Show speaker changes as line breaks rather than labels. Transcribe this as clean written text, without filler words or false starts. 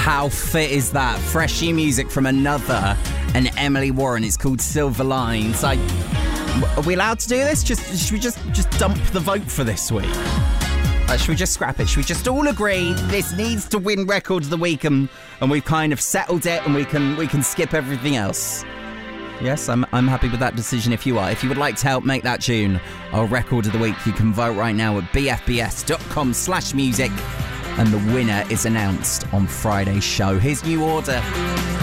How fit is that? Fresh new music from Another and Emily Warren. It's called Silver Lines. Are we allowed to do this? Should we just dump the vote for this week? Should we just scrap it? Should we just all agree this needs to win Record of the Week and we've kind of settled it and we can skip everything else? Yes, I'm happy with that decision if you are. If you would like to help make that tune our Record of the Week, you can vote right now at bfbs.com/music and the winner is announced on Friday's show. Here's New Order.